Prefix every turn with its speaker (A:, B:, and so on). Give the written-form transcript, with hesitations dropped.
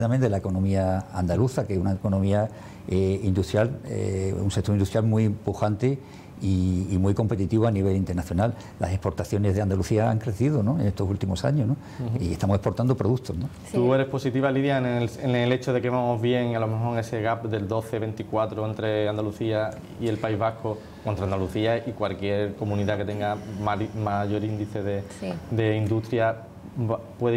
A: de la economía andaluza, que es una economía industrial, un sector industrial muy pujante y muy competitivo a nivel internacional. Las exportaciones de Andalucía han crecido, ¿no?, en estos últimos años, ¿no? Y estamos exportando productos, ¿no?
B: Sí. ¿Tú eres positiva, Lidia, en el hecho de que vamos bien, a lo mejor en ese gap del 12-24 entre Andalucía y el País Vasco, contra Andalucía y cualquier comunidad que tenga mayor índice de industria, puede